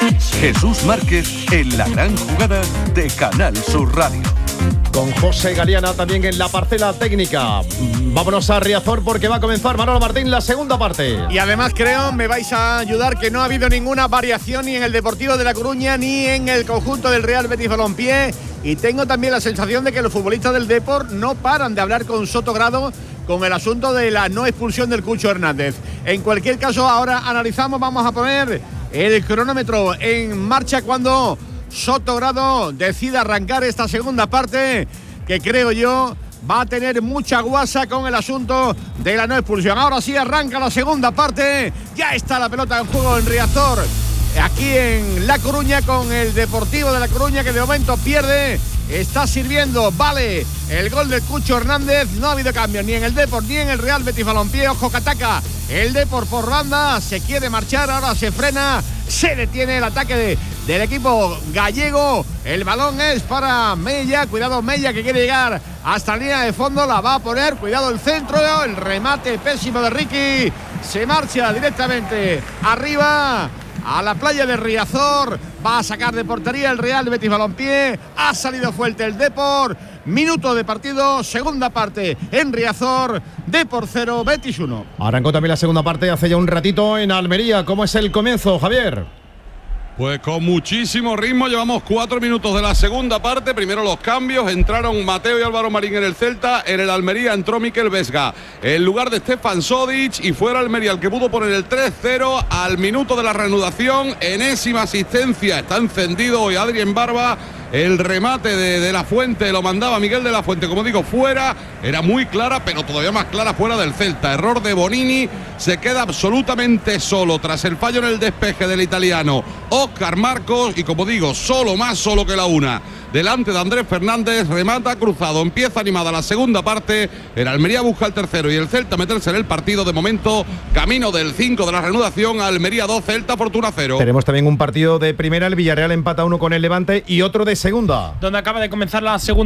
Jesús Márquez en la gran jugada de Canal Sur Radio. Con José Galiana también en la parcela técnica. Vámonos a Riazor porque va a comenzar Manolo Martín la segunda parte. Y además creo, me vais a ayudar, que no ha habido ninguna variación ni en el Deportivo de La Coruña ni en el conjunto del Real Betis Balompié. Y tengo también la sensación de que los futbolistas del Depor no paran de hablar con Sotogrado con el asunto de la no expulsión del Cucho Hernández. En cualquier caso, ahora analizamos, vamos a poner el cronómetro en marcha cuando Sotogrado decida arrancar esta segunda parte, que creo yo va a tener mucha guasa con el asunto de la no expulsión. Ahora sí arranca la segunda parte, ya está la pelota en juego en Riazor, aquí en La Coruña, con el Deportivo de La Coruña, que de momento pierde. Está sirviendo, vale, el gol del Cucho Hernández. No ha habido cambios ni en el Depor ni en el Real Betis Balompié. Ojo que ataca el Depor por banda, se quiere marchar, ahora se frena, se detiene el ataque del equipo gallego. El balón es para Mella, cuidado Mella, que quiere llegar hasta la línea de fondo, la va a poner, cuidado el centro, el remate pésimo de Ricky, se marcha directamente arriba a la playa de Riazor. Va a sacar de portería el Real Betis Balompié. Ha salido fuerte el Depor. Minuto de partido, segunda parte en Riazor. Depor 0, Betis 1. Arrancó también la segunda parte hace ya un ratito en Almería. ¿Cómo es el comienzo, Javier? Pues con muchísimo ritmo, llevamos 4 minutos de la segunda parte. Primero los cambios, entraron Mateo y Álvaro Marín en el Celta. En el Almería entró Mikel Vesga en lugar de Stefan Sodic, y fuera Almería el que pudo poner el 3-0 al minuto de la reanudación. Enésima asistencia, está encendido hoy Adrien Barba. El remate de La Fuente lo mandaba Miguel de La Fuente, como digo, fuera. Era muy clara, pero todavía más clara fuera del Celta. Error de Bonini, se queda absolutamente solo tras el fallo en el despeje del italiano Óscar Marcos, y como digo, solo, más solo que la una. Delante de Andrés Fernández, remata cruzado, empieza animada la segunda parte. El Almería busca el tercero y el Celta meterse en el partido. De momento, camino del 5 de la reanudación. Almería 2, Celta Fortuna 0. Tenemos también un partido de primera, el Villarreal empata 1 con el Levante, y otro de segunda, donde acaba de comenzar la segunda